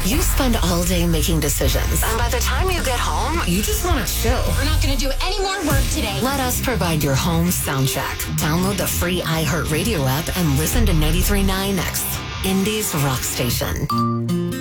You spend all day making decisions, and by the time you get home, you just want to chill. We're not going to do any more work today. Let us provide your home soundtrack. Download the free iHeartRadio app and listen to 93.9 X, Indie's rock station.